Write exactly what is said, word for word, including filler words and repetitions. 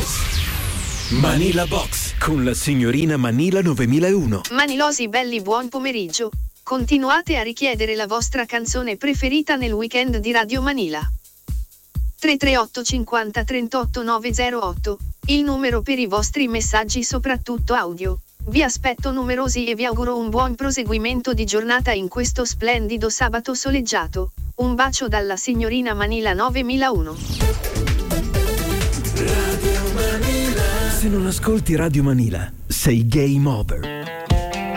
Manila Box con la signorina Manila novemilauno. Manilosi belli, buon pomeriggio. Continuate a richiedere la vostra canzone preferita nel weekend di Radio Manila. tre tre otto cinquanta trentotto novecentotto, il numero per i vostri messaggi, soprattutto audio. Vi aspetto numerosi e vi auguro un buon proseguimento di giornata in questo splendido sabato soleggiato. Un bacio dalla signorina Manila novemilauno. Radio Manila. Se non ascolti Radio Manila, sei game over.